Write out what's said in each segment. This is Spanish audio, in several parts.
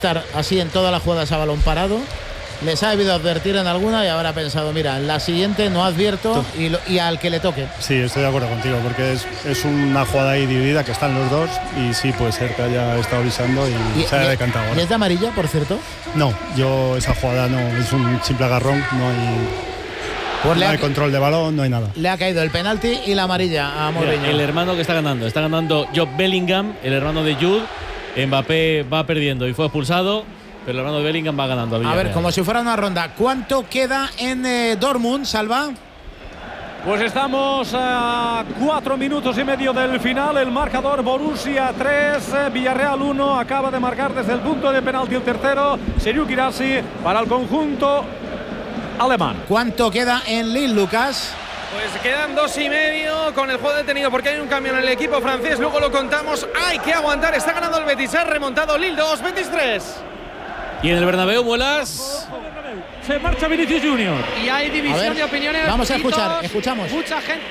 estar así en todas las jugadas a balón parado. Les ha debido advertir en alguna y ahora ha pensado, mira, en la siguiente no advierto y al que le toque. Sí, estoy de acuerdo contigo, porque es una jugada ahí dividida que están los dos y sí puede ser que haya estado avisando y se haya decantado. ¿Y es de amarilla, por cierto? No, yo esa jugada no, es un simple agarrón, no hay control de balón, no hay nada. Le ha caído el penalti y la amarilla a Mourinho. El hermano que está ganando Job Bellingham, el hermano de Jude. Mbappé va perdiendo y fue expulsado, pero el hermano de Bellingham va ganando. A ver, como si fuera una ronda. ¿Cuánto queda en Dortmund, Salva? Pues estamos a 4 minutos y medio del final. El marcador: Borussia 3, Villarreal 1. Acaba de marcar desde el punto de penalti el tercero, Serhou Guirassy, para el conjunto alemán. ¿Cuánto queda en Lille, Lucas? Pues quedan 2,5 con el juego detenido porque hay un cambio en el equipo francés. Luego lo contamos. Hay que aguantar. Está ganando el Betis. Ha remontado Lille 2, Betis 3. Y en el Bernabéu, Muelas. Se marcha Vinicius Junior. Y hay división de opiniones. Vamos a escuchar. Escuchamos. Mucha gente.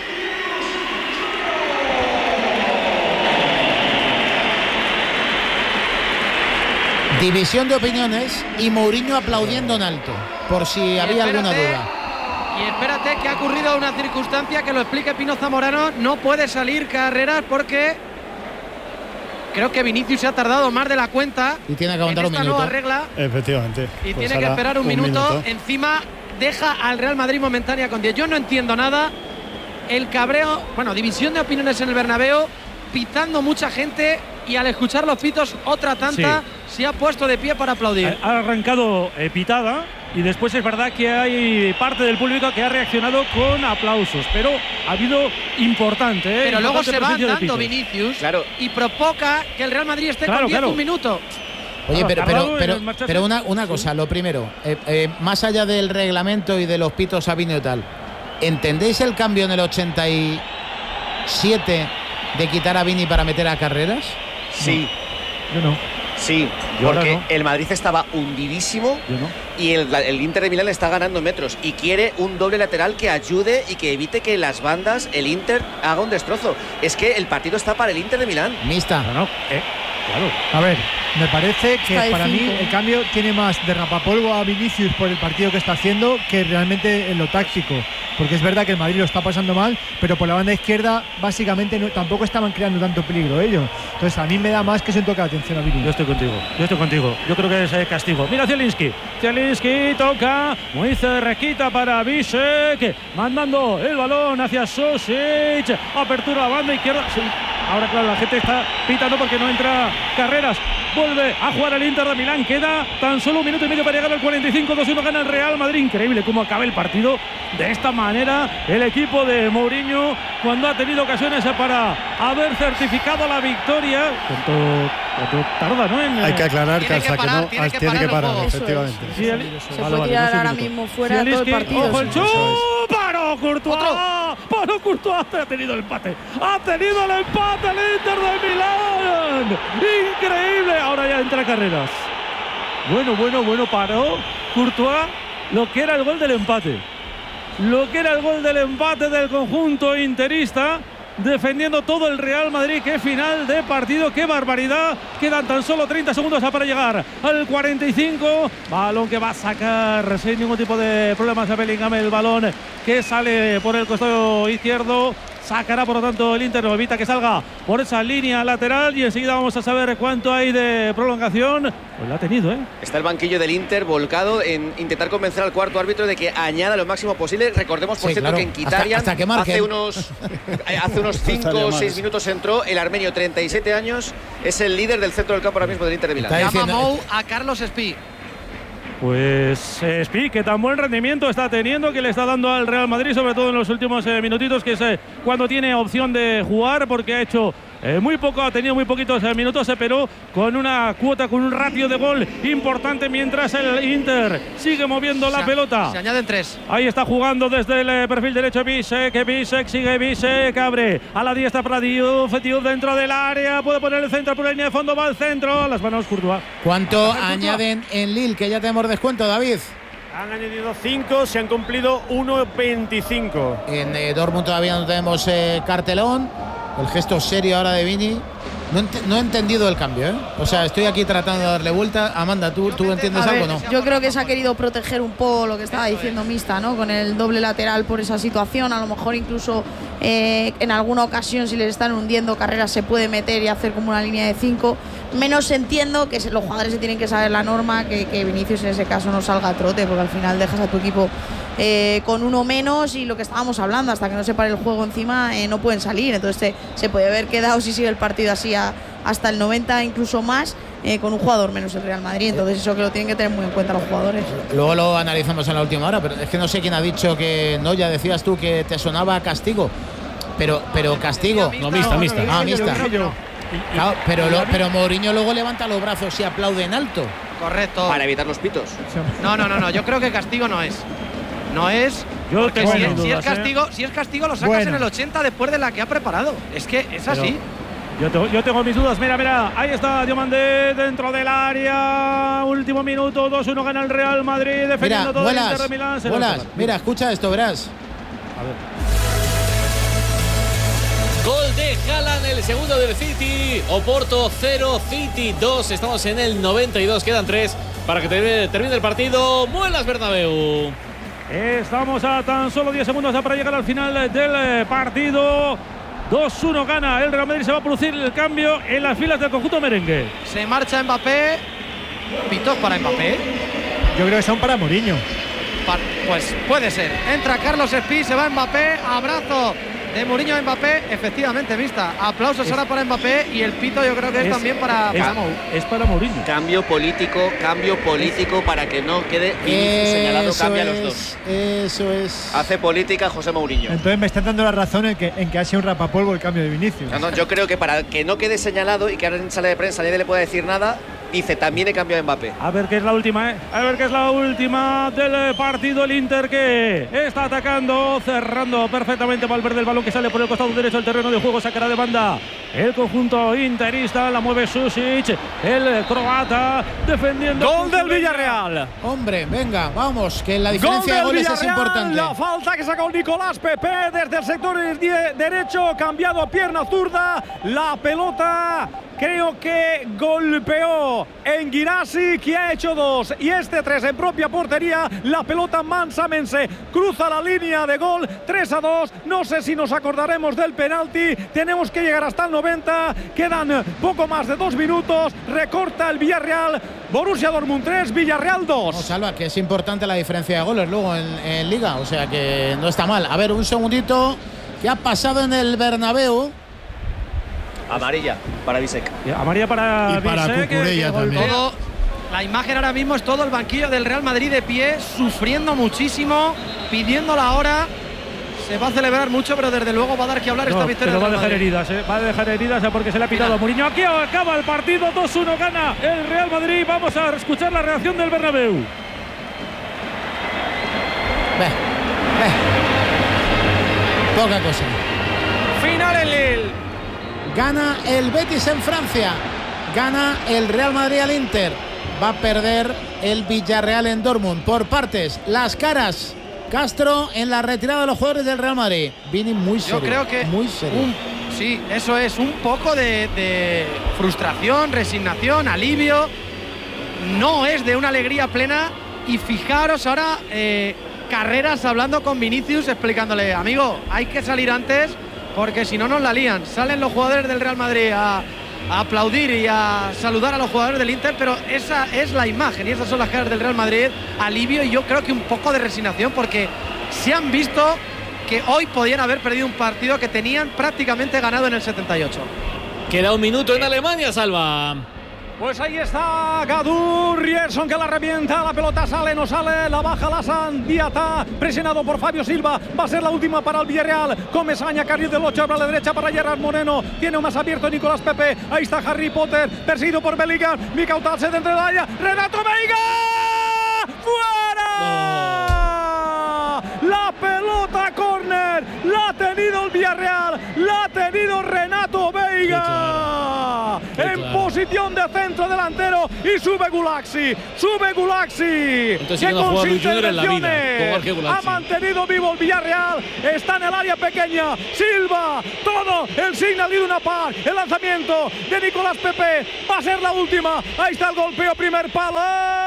División de opiniones y Mourinho aplaudiendo en alto, por si había alguna duda. Y espérate, que ha ocurrido una circunstancia que lo explique Pino Zamorano. No puede salir Carreras porque creo que Vinicius se ha tardado más de la cuenta. Y tiene que aguantar un minuto. Nueva regla. Efectivamente. Y pues tiene que esperar un minuto. Encima deja al Real Madrid momentánea con 10. Yo no entiendo nada. El cabreo, bueno, división de opiniones en el Bernabéu, pitando mucha gente y al escuchar los pitos otra tanta se ha puesto de pie para aplaudir. Ha arrancado pitada. Y después es verdad que hay parte del público que ha reaccionado con aplausos, pero ha habido importante. Pero luego importante se va presencia de andando pitos. Vinicius y provoca que el Real Madrid esté con 10 un minuto. Oye, pero una cosa, lo primero, más allá del reglamento y de los pitos a Vino y tal, ¿entendéis el cambio en el 87 de quitar a Vini para meter a Carreras? Sí. Yo no. Sí, porque el Madrid estaba hundidísimo y el Inter de Milán está ganando metros y quiere un doble lateral que ayude y que evite que las bandas, el Inter, haga un destrozo. Es que el partido está para el Inter de Milán. Mixta. Claro. A ver, me parece que para mí el cambio tiene más de rapapolvo a Vinicius por el partido que está haciendo que realmente en lo táctico. Porque es verdad que el Madrid lo está pasando mal, pero por la banda izquierda básicamente tampoco estaban creando tanto peligro ellos. Entonces a mí me da más que se toque la atención a Vinicius. Yo estoy contigo. Yo creo que es castigo. Mira Zielinski toca muy cerquita para Bisek, mandando el balón hacia Sosic. Apertura a la banda izquierda. Sí. Ahora claro, la gente está pitando porque no entra Carreras. Vuelve a jugar el Inter de Milán. Queda tan solo 1 minuto y medio para llegar al 45. 2-1 gana el Real Madrid. Increíble cómo acaba el partido de esta manera el equipo de Mourinho cuando ha tenido ocasiones para haber certificado la victoria. ¿Cuánto tarda, no? Hay que aclarar que hasta que no tiene que parar, efectivamente. Se puede tirar ahora mismo fuera todo el partido. ¡Ojo el chut! ¡Paró Courtois! ¡Paró Courtois! Ha tenido el empate. ¡Ha tenido el empate el Inter de Milán! ¡Increíble! Ahora ya entra Carreras. Bueno, paró Courtois lo que era el gol del empate. Lo que era el gol del empate del conjunto interista. Defendiendo todo el Real Madrid. Qué final de partido, qué barbaridad. Quedan tan solo 30 segundos para llegar al 45. Balón que va a sacar sin ningún tipo de problemas a Bellingham. El balón que sale por el costado izquierdo. Sacará por lo tanto el Inter, evita que salga por esa línea lateral y enseguida vamos a saber cuánto hay de prolongación. Pues la ha tenido, Está el banquillo del Inter volcado en intentar convencer al cuarto árbitro de que añada lo máximo posible. Recordemos, por cierto, que en Mkhitaryan hace unos 5 o 6 minutos entró el armenio, 37 años, es el líder del centro del campo ahora mismo del Inter de Milán. Llama Mou a Carlos Espí. Pues Espí, que tan buen rendimiento está teniendo, que le está dando al Real Madrid, sobre todo en los últimos minutitos, que es cuando tiene opción de jugar, porque ha hecho muy poco, ha tenido muy poquitos minutos, pero con una cuota, con un ratio de gol importante, mientras el Inter sigue moviendo la pelota. Se añaden 3. Ahí está jugando desde el perfil derecho Bisek, sigue Bisek, abre a la diestra para Diouf dentro del área, puede poner el centro por la línea de fondo, va al centro, a las manos Courtois. ¿Cuánto añaden en Lille, que ya tenemos descuento, David? Han añadido 5, se han cumplido 1,25. En Dortmund todavía no tenemos cartelón. El gesto serio ahora de Vini. No he entendido el cambio, ¿eh? O sea, estoy aquí tratando de darle vuelta. Amanda, ¿tú entiendes algo o no? Yo creo que se ha querido proteger un poco lo que estaba diciendo Mista, ¿no? Con el doble lateral por esa situación. A lo mejor incluso en alguna ocasión, si les están hundiendo carreras, se puede meter y hacer como una línea de 5. Menos entiendo que los jugadores se tienen que saber la norma, que Vinicius en ese caso no salga a trote, porque al final dejas a tu equipo con uno menos, y lo que estábamos hablando, hasta que no se pare el juego encima no pueden salir. Entonces se puede haber quedado, si sigue el partido así, hasta el 90, incluso más, con un jugador menos el Real Madrid. Entonces eso que lo tienen que tener muy en cuenta los jugadores. Luego lo analizamos en la última hora, pero es que no sé quién ha dicho que no. Ya decías tú que te sonaba castigo, pero castigo. No, Mista. Mista. Claro, pero Mourinho luego levanta los brazos y aplaude en alto. Correcto. Para evitar los pitos. No. Yo creo que castigo no es. No es. Yo tengo si es castigo, lo sacas en el 80 después de la que ha preparado. Es que es así. Yo tengo mis dudas. Mira. Ahí está Diomandé dentro del área. Último minuto. 2-1 gana el Real Madrid. Defendiendo todo el Inter de Milán. Mira, escucha esto, verás. A ver. Gol de Haaland, el segundo del City. Oporto 0, City 2. Estamos en el 92. Quedan 3 para que termine el partido. Muelas Bernabéu. Estamos a tan solo 10 segundos para llegar al final del partido. 2-1 gana el Real Madrid. Se va a producir el cambio en las filas del conjunto merengue. Se marcha Mbappé. ¿Pitos para Mbappé? Yo creo que son para Mourinho. Pues puede ser. Entra Carlos Espí, se va Mbappé. Abrazo de Mourinho a Mbappé. Efectivamente, Vista. Aplausos ahora para Mbappé, y el pito yo creo que es también para es para Mourinho. Cambio político para que no quede señalado. Cambia los dos. Eso es. Hace política José Mourinho. Entonces me están dando la razón en que ha sido un rapapolvo el cambio de Vinicius. No, yo creo que para que no quede señalado y que ahora en sala de prensa nadie le pueda decir nada, dice también he cambiado a Mbappé. A ver qué es la última, A ver qué es la última del partido. El Inter que está atacando, cerrando perfectamente Valverde, el balón que sale por el costado derecho del terreno de juego, sacará de banda el conjunto interista, la mueve Susic, el croata, defendiendo. Gol del Villarreal. Hombre, venga, vamos, que la diferencia de goles es importante. La falta que sacó Nicolás Pepe desde el sector derecho, cambiado a pierna zurda, la pelota creo que golpeó en Guirassi, que ha hecho 2 y 3 en propia portería. La pelota mansamente cruza la línea de gol. 3-2. No sé si nos acordaremos del penalti. Tenemos que llegar hasta el 90. Quedan poco más de 2 minutos. Recorta el Villarreal. Borussia Dortmund 3, Villarreal 2. No, Salva, que es importante la diferencia de goles luego en Liga. O sea que no está mal. A ver, un segundito. ¿Qué ha pasado en el Bernabéu? Amarilla para Bisek. Amarilla para Cucurella también. La imagen ahora mismo es todo el banquillo del Real Madrid de pie, sufriendo muchísimo, pidiendo la hora. Se va a celebrar mucho, pero desde luego va a dar que hablar esta victoria. Pero va a dejar heridas, va a dejar heridas porque se le ha pitado a Mourinho. Aquí acaba el partido, 2-1 gana el Real Madrid. Vamos a escuchar la reacción del Bernabéu. Poca cosa. Final en Lille. Gana el Betis en Francia. Gana el Real Madrid al Inter. Va a perder el Villarreal en Dortmund. Por partes, las caras. Castro en la retirada de los jugadores del Real Madrid. Vini muy serio. Yo creo que muy serio. Sí, eso es. Un poco de frustración, resignación, alivio. No es de una alegría plena. Y fijaros ahora, Carreras hablando con Vinicius, explicándole: amigo, hay que salir antes, porque si no nos la lían. Salen los jugadores del Real Madrid a aplaudir y a saludar a los jugadores del Inter, pero esa es la imagen y esas son las caras del Real Madrid. Alivio y yo creo que un poco de resignación, porque se han visto que hoy podían haber perdido un partido que tenían prácticamente ganado en el 78. Queda un minuto en Alemania, Salva. Pues ahí está Gadur, Rierson que la revienta, la pelota sale, no sale, la baja Lassan, Diata, presionado por Fabio Silva, va a ser la última para el Villarreal, Comesaña, carril del 8, a la derecha para Gerard Moreno, tiene más abierto Nicolás Pepe, ahí está Harry Potter, perseguido por Bellingham, Mikautal se dentro de la área, Renato Veiga, ¡fuera! La pelota córner, la ha tenido el Villarreal, la ha tenido Renato Veiga, en posición de el centro delantero y sube Gulaxi. Entonces, que con sus intervenciones ha mantenido vivo el Villarreal. Está en el área pequeña. Silva, todo el Signal Iduna Park. El lanzamiento de Nicolás Pepe va a ser la última. Ahí está el golpeo, primer palo.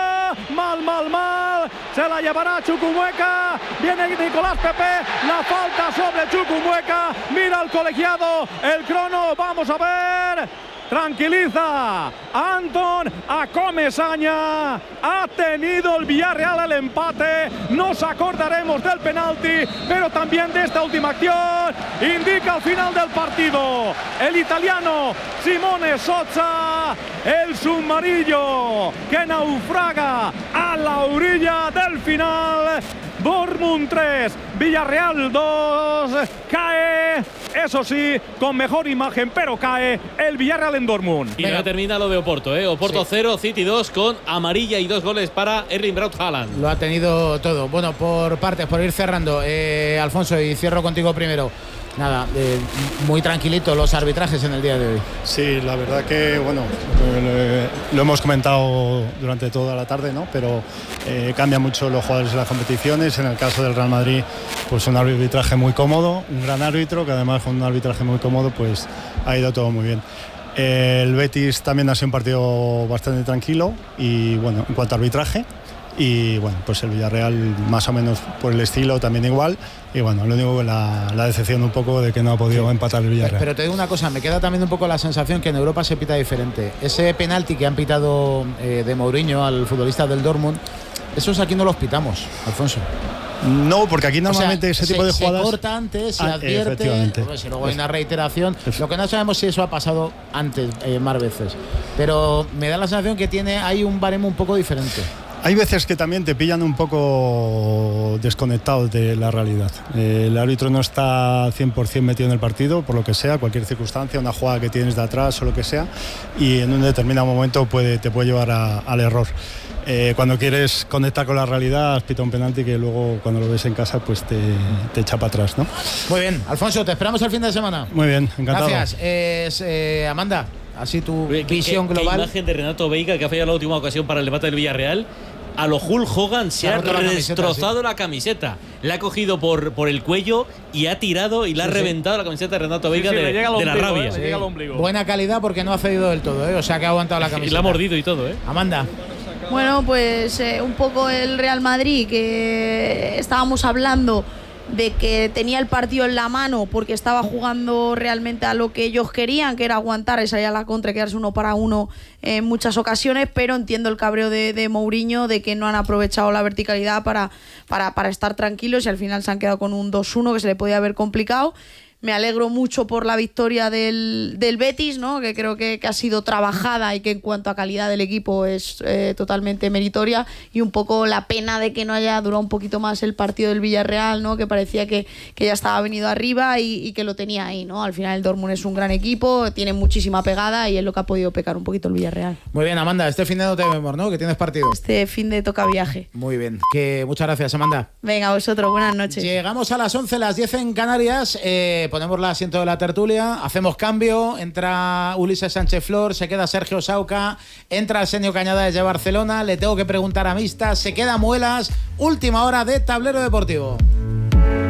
Mal. Se la llevará Chukwuemeka. Viene Nicolás Pepe. La falta sobre Chukwuemeka. Mira el colegiado. El crono. Vamos a ver. Tranquiliza a Anton, a Comesaña. Ha tenido el Villarreal el empate. Nos acordaremos del penalti, pero también de esta última acción. Indica el final del partido el italiano Simone Sozza, el submarino que naufraga a la orilla del final. Dortmund 3, Villarreal 2, cae, eso sí, con mejor imagen, pero cae el Villarreal en Dortmund. Y ya termina lo de Oporto, Oporto 0, City 2 con amarilla y 2 goles para Erling Braut Haaland. Lo ha tenido todo. Bueno, por partes, por ir cerrando, Alfonso, y cierro contigo primero. Nada, muy tranquilito los arbitrajes en el día de hoy. Sí, la verdad que, bueno, lo hemos comentado durante toda la tarde, ¿no? Pero cambian mucho los jugadores de las competiciones. En el caso del Real Madrid, pues un arbitraje muy cómodo, un gran árbitro, que además con un arbitraje muy cómodo, pues ha ido todo muy bien. El Betis también ha sido un partido bastante tranquilo y, bueno, en cuanto a arbitraje. Y bueno, pues el Villarreal más o menos por el estilo también igual. Y bueno, lo único que la decepción un poco de que no ha podido empatar el Villarreal. Pero te digo una cosa, me queda también un poco la sensación que en Europa se pita diferente. Ese penalti que han pitado de Mourinho al futbolista del Dortmund, esos aquí no los pitamos, Alfonso. No, porque aquí normalmente ese tipo de jugadas se corta antes, se advierte, pues, si luego hay una reiteración. Lo que no sabemos si eso ha pasado antes más veces. Pero me da la sensación que hay un baremo un poco diferente. Hay veces que también te pillan un poco desconectados de la realidad. El árbitro no está 100% metido en el partido, por lo que sea, cualquier circunstancia, una jugada que tienes de atrás o lo que sea, y en un determinado momento te puede llevar al error. Cuando quieres conectar con la realidad, pita un penalti que luego cuando lo ves en casa pues te echa para atrás, ¿no? Muy bien, Alfonso, te esperamos el fin de semana. Muy bien, encantado. Gracias. Amanda, así tu visión global. ¿Qué imagen de Renato Veiga, que ha fallado la última ocasión para el empate del Villarreal? A lo Hulk Hogan se ha destrozado la camiseta. La ha cogido por el cuello y ha tirado y la ha reventado la camiseta de Renato Veiga de la rabia. Sí. Buena calidad porque no ha cedido del todo, o sea que ha aguantado la camiseta. Y la ha mordido y todo, Amanda. Bueno, pues un poco el Real Madrid, que estábamos hablando de que tenía el partido en la mano porque estaba jugando realmente a lo que ellos querían, que era aguantar y salir a la contra y quedarse 1-1 en muchas ocasiones, pero entiendo el cabreo de Mourinho de que no han aprovechado la verticalidad para estar tranquilos y al final se han quedado con un 2-1 que se le podía haber complicado. Me alegro mucho por la victoria del Betis, ¿no? Que creo que ha sido trabajada y que en cuanto a calidad del equipo es totalmente meritoria, y un poco la pena de que no haya durado un poquito más el partido del Villarreal, ¿no? Que parecía que ya estaba venido arriba y que lo tenía ahí, ¿no? Al final el Dortmund es un gran equipo, tiene muchísima pegada y es lo que ha podido pecar un poquito el Villarreal. Muy bien, Amanda, este fin de no te vemos, ¿no? Que tienes partido. Este fin de toca viaje. Muy bien, muchas gracias, Amanda. Venga, vosotros, buenas noches. Llegamos a las 11, las 10 en Canarias. Ponemos el asiento de la tertulia, hacemos cambio, entra Ulises Sánchez Flor, se queda Sergio Sauca, entra Arsenio Cañada desde Barcelona, le tengo que preguntar a Mista, se queda Muelas, última hora de Tablero Deportivo.